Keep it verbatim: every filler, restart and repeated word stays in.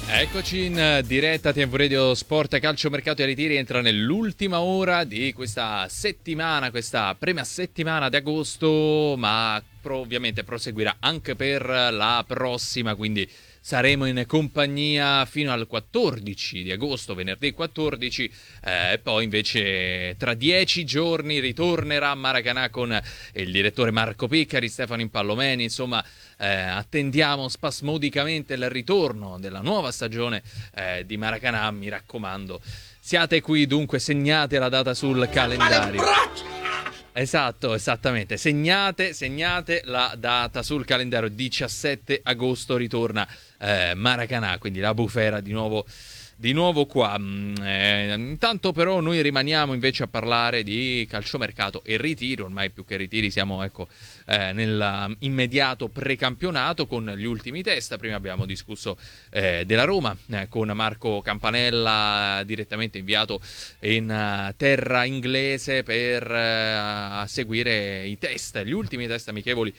Eccoci in diretta T V Radio Sport Calcio Mercato e Ritiri. Entra nell'ultima ora di questa settimana, questa prima settimana di agosto, ma pro, ovviamente proseguirà anche per la prossima, quindi saremo in compagnia fino al quattordici di agosto, venerdì quattordici, e eh, poi invece tra dieci giorni ritornerà a Maracanà con il direttore Marco Piccari, Stefano Impallomeni. Insomma, eh, attendiamo spasmodicamente il ritorno della nuova stagione eh, di Maracanà. Mi raccomando, siate qui, dunque segnate la data sul calendario. Esatto, esattamente. Segnate, segnate la data sul calendario. diciassette agosto ritorna eh, Maracanà, quindi la bufera di nuovo, di nuovo qua. Eh, intanto però noi rimaniamo invece a parlare di calciomercato e ritiri. Ormai più che ritiri siamo, ecco, eh, nell'immediato precampionato con gli ultimi test. Prima abbiamo discusso eh, della Roma eh, con Marco Campanella, direttamente inviato in uh, terra inglese per uh, seguire i test, gli ultimi test amichevoli